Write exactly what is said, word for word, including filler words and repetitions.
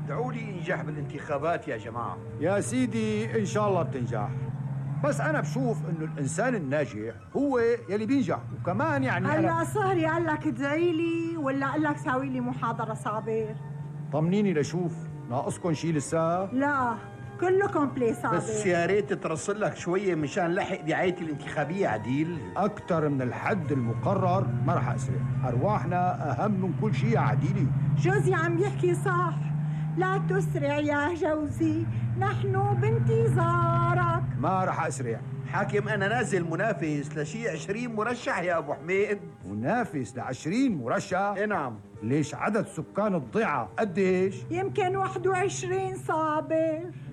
ادعوا لي انجح بالانتخابات يا جماعة. يا سيدي إن شاء الله بتنجح، بس أنا بشوف إنه الإنسان الناجح هو يلي بينجح. وكمان يعني هلا صهري قال لك ادعي لي ولا قال لك ساوي لي محاضرة صابر؟ طمنيني لشوف ناقصكم شي لسه؟ لا كلكم بلاي صابر. بس يا ريت ترسل لك شوية مشان لحق دعايتي الانتخابية عديل. أكتر من الحد المقرر ما رح أسرع، أرواحنا أهم من كل شيء يا عديلي. جوزي عم يحكي صح، لا تسرع يا جوزي، نحن بانتظارك. ما رح أسرع. حاكم أنا نازل منافس لشي عشرين مرشح يا أبو حميد. منافس لعشرين مرشح؟ إيه نعم. ليش عدد سكان الضيعة قديش؟ يمكن واحد وعشرين صابر.